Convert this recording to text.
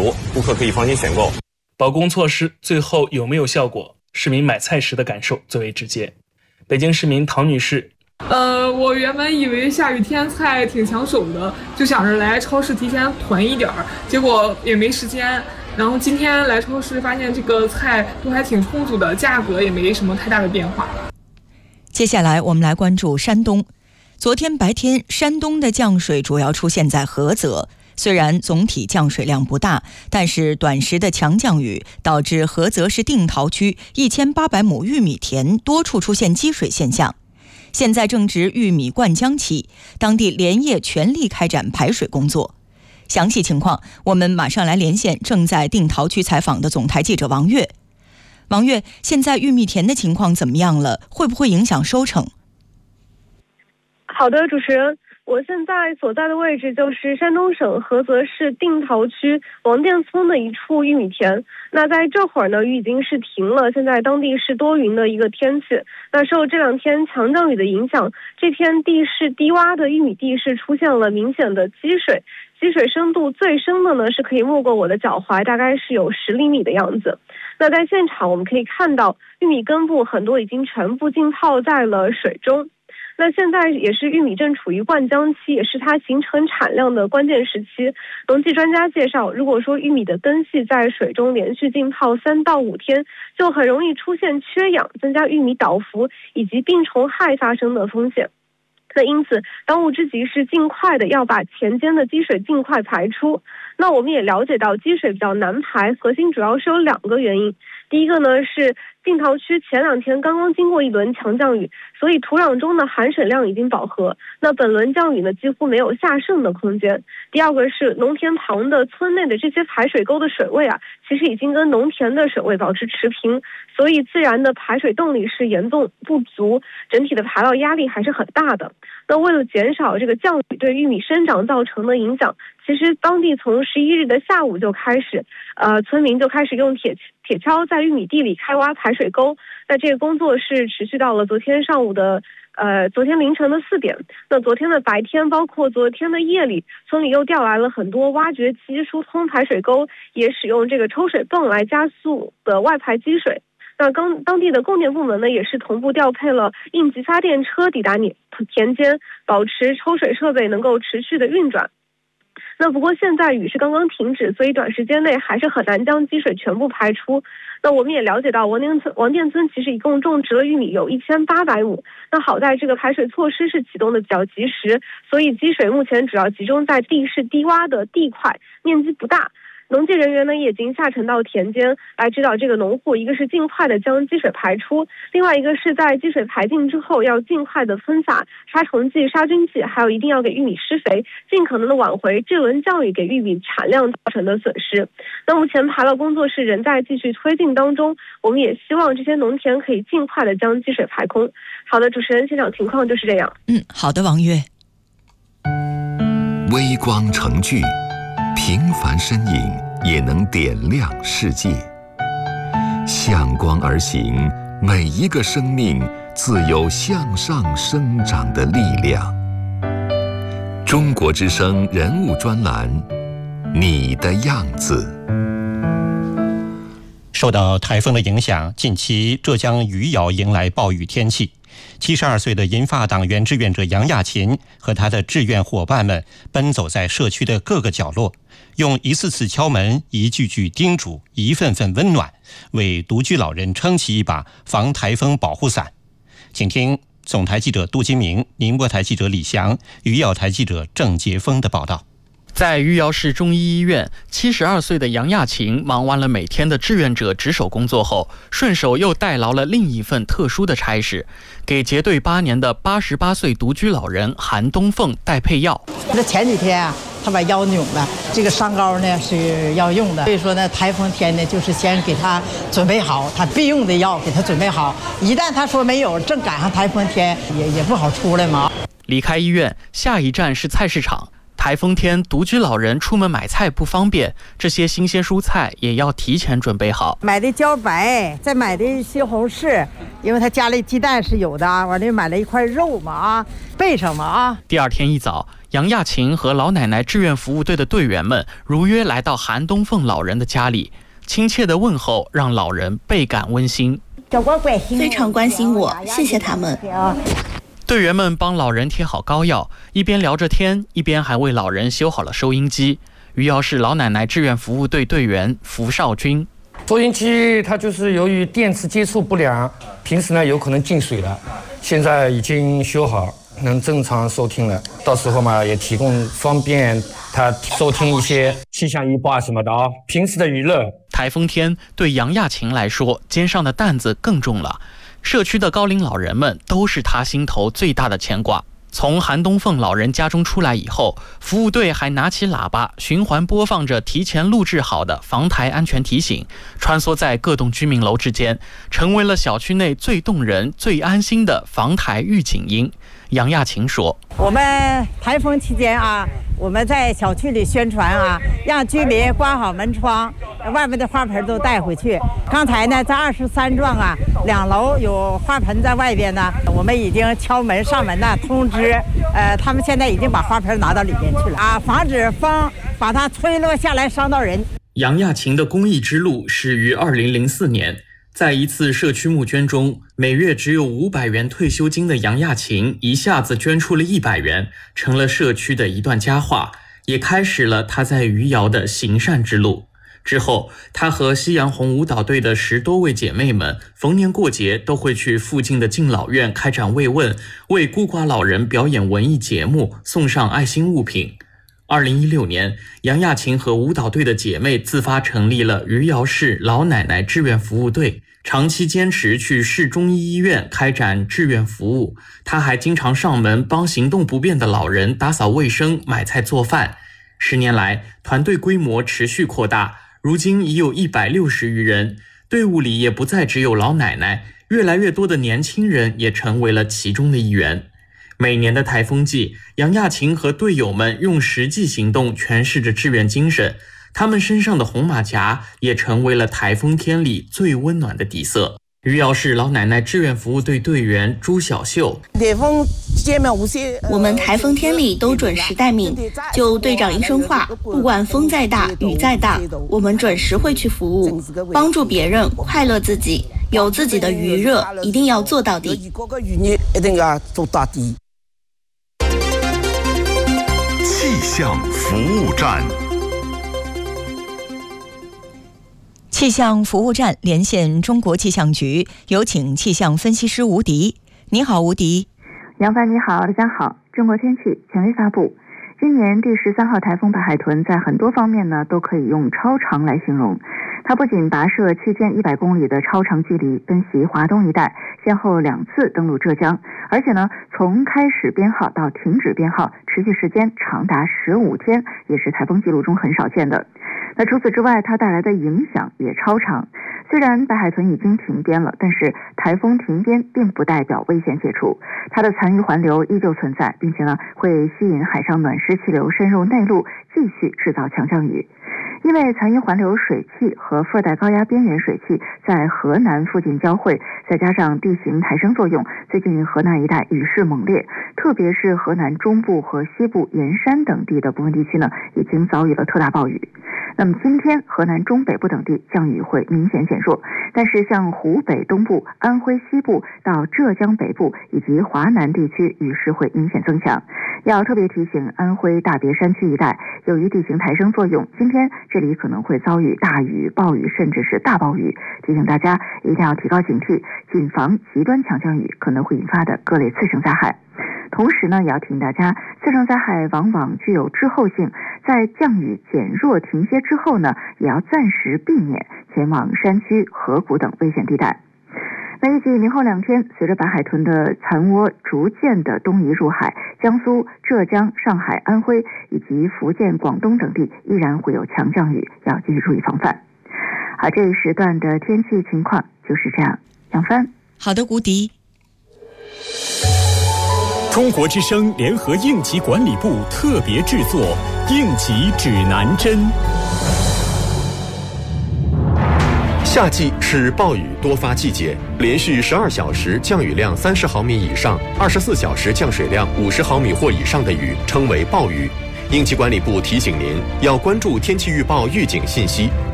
足，顾客可以放心选购。 保供措施最后有没有效果？市民买菜时的感受最为直接。北京市民唐女士， 我原本以为下雨天菜挺抢手的，就想着来超市提前囤一点儿，结果也没时间。然后今天来超市发现这个菜都还挺充足的，价格也没什么太大的变化。 接下来我们来关注山东。昨天白天，山东的降水主要出现在菏泽。虽然总体降水量不大，但是短时的强降雨导致菏泽市定陶区1800亩玉米田多处出现积水现象。现在正值玉米灌浆期，当地连夜全力开展排水工作。详细情况，我们马上来连线正在定陶区采访的总台记者王悦。王悦，现在玉米田的情况怎么样了？会不会影响收成？ 好的，主持人，我现在所在的位置就是山东省菏泽市定陶区王店村的一处玉米田。那在这会儿呢，雨已经是停了，现在当地是多云的一个天气。那受这2天强降雨的影响，这片地势低洼的玉米地是出现了明显的积水，积水深度最深的呢是可以没过我的脚踝，大概是有10厘米的样子。那在现场我们可以看到，玉米根部很多已经全部浸泡在了水中。那现在也是玉米正处于灌浆期，也是它形成产量的关键时期。农技专家介绍，如果说玉米的根系在水中连续浸泡3到5天，就很容易出现缺氧，增加玉米倒伏以及病虫害发生的风险。那因此，当务之急是尽快的要把田间的积水尽快排出。那我们也了解到，积水比较难排，核心主要是有2个原因。第一个呢是定陶区前2天刚刚经过一轮强降雨，所以土壤中的含水量已经饱和，那本轮降雨呢几乎没有下渗的空间。第二个是农田旁的村内的这些排水沟的水位其实已经跟农田的水位保持持平，所以自然的排水动力是严重不足，整体的排涝压力还是很大的。那为了减少这个降雨对玉米生长造成的影响，其实当地从11日的下午就开始，村民就开始用铁锹在玉米地里开挖排水沟。那这个工作是持续到了昨天凌晨的4点。那昨天的白天，包括昨天的夜里，村里又调来了很多挖掘机疏通排水沟，也使用这个抽水泵来加速的外排积水。那当地的供电部门呢，也是同步调配了应急发电车抵达田间，保持抽水设备能够持续的运转。那不过现在雨是刚刚停止，所以短时间内还是很难将积水全部排出。那我们也了解到，王店村其实一共种植了玉米有1800亩。那好在这个排水措施是启动的比较及时，所以积水目前主要集中在地势低洼的地块，面积不大。农技人员呢也已经下沉到田间来指导这个农户，一个是尽快的将积水排出，另外一个是在积水排尽之后要尽快的喷洒杀虫剂、杀菌剂，还有一定要给玉米施肥，尽可能的挽回这轮降雨给玉米产量造成的损失。那目前排涝工作是仍在继续推进当中，我们也希望这些农田可以尽快的将积水排空。好的，主持人，现场情况就是这样。 好的，王悦。 微光成炬，平凡身影也能点亮世界。向光而行，每一个生命自有向上生长的力量。中国之声人物专栏，你的样子。 受到台风的影响，近期浙江余姚迎来暴雨天气。72岁的银发党员志愿者杨亚琴和他的志愿伙伴们奔走在社区的各个角落，用一次次敲门、一句句叮嘱、一份份温暖，为独居老人撑起一把防台风保护伞。请听总台记者杜金明、宁波台记者李翔、余姚台记者郑杰峰的报道。 在余姚市中医医院，72岁的杨亚琴忙完了每天的志愿者值守工作后，顺手又代劳了另一份特殊的差事，给结对8年的88岁独居老人韩东凤带配药。 那前几天他把腰扭了，这个伤膏呢是要用的，所以说呢，台风天呢就是先给他准备好他必用的药，给他准备好，一旦他说没有，正赶上台风天，也不好出来嘛。 离开医院，下一站是菜市场。台风天，独居老人出门买菜不方便，这些新鲜蔬菜也要提前准备好。 买的茭白，再买的西红柿，因为他家里鸡蛋是有的，完了买了一块肉嘛备上嘛。 第二天一早， 杨亚琴和老奶奶志愿服务队的队员们如约来到韩东凤老人的家里，亲切的问候让老人倍感温馨。 非常关心我，谢谢他们。 队员们帮老人贴好膏药，一边聊着天，一边还为老人修好了收音机。余姚市老奶奶志愿服务队队员符少军， 收音机它就是由于电磁接触不良，平时呢有可能进水了，现在已经修好，能正常收听了。到时候嘛也提供方便他收听一些气象预报啊什么的啊，平时的娱乐。 台风天对杨亚琴来说，肩上的担子更重了。社区的高龄老人们都是他心头最大的牵挂。从韩东凤老人家中出来以后，服务队还拿起喇叭循环播放着提前录制好的防台安全提醒，穿梭在各栋居民楼之间，成为了小区内最动人、最安心的防台预警音。杨亚琴说：“ 我们台风期间啊，我们在小区里宣传啊，让居民关好门窗，外面的花盆都带回去。刚才呢，在23幢啊，2楼有花盆在外边呢，我们已经敲门上门呢，通知，他们现在已经把花盆拿到里面去了啊，防止风把它吹落下来伤到人。” 杨亚琴的公益之路始于2004年。在一次社区募捐中，每月只有500元退休金的杨亚琴一下子捐出了100元，成了社区的一段佳话，也开始了她在余姚的行善之路。之后，她和夕阳红舞蹈队的10多位姐妹们，逢年过节都会去附近的敬老院开展慰问，为孤寡老人表演文艺节目，送上爱心物品。2016年，杨亚琴和舞蹈队的姐妹自发成立了余姚市老奶奶志愿服务队，长期坚持去市中医医院开展志愿服务。她还经常上门帮行动不便的老人打扫卫生、买菜做饭。10年来，团队规模持续扩大，如今已有160余人，队伍里也不再只有老奶奶，越来越多的年轻人也成为了其中的一员。每年的台风季，杨亚琴和队友们用实际行动诠释着志愿精神，他们身上的红马甲也成为了台风天里最温暖的底色。余姚市老奶奶志愿服务队队员朱小秀： 我们台风天里都准时待命，就队长一声话，不管风再大雨再大，我们准时会去服务，帮助别人，快乐自己，有自己的余热，一定要做到底。 气象服务站。 气象服务站连线中国气象局，有请气象分析师吴迪。你好，吴迪。 杨帆你好，大家好。中国天气权威发布，今年第13号台风白海豚在很多方面呢都可以用超长来形容。它不仅跋涉期间100公里的超长距离奔袭华东一带，先后2次登陆浙江，而且呢从开始编号到停止编号持续时间长达15天，也是台风记录中很少见的。那除此之外，它带来的影响也超长。虽然白海豚已经停编了，但是台风停编并不代表危险解除，它的残余环流依旧存在，并且呢会吸引海上暖湿气流深入内陆，继续制造强降雨。因为残余环流水汽和副带高压边缘水汽在河南附近交汇，再加上地形抬升作用，最近河南一带雨势猛烈，特别是河南中部和西部沿山等地的部分地区呢，已经遭遇了特大暴雨。那么今天河南中北部等地降雨会明显减弱，但是像湖北东部、安徽西部到浙江北部以及华南地区雨势会明显增强。要特别提醒安徽大别山区一带，由于地形抬升作用，今天这里可能会遭遇大雨、暴雨甚至是大暴雨，提醒大家一定要提高警惕，谨防极端强降雨可能会引发的各类次生灾害。同时呢，也要提醒大家，次生灾害往往具有滞后性，在降雨减弱停歇之后呢，也要暂时避免前往山区、河谷等危险地带。那预计明后2天，随着白海豚的残涡逐渐的东移入海，江苏、浙江、上海、安徽以及福建、广东等地依然会有强降雨，要继续注意防范。好，这一时段的天气情况就是这样。杨帆。 好的，吴迪。 中国之声联合应急管理部特别制作应急指南针。 夏季是暴雨多发季节，连续12小时降雨量30毫米以上，24小时降水量50毫米或以上的雨称为暴雨。应急管理部提醒您要关注天气预报预警信息，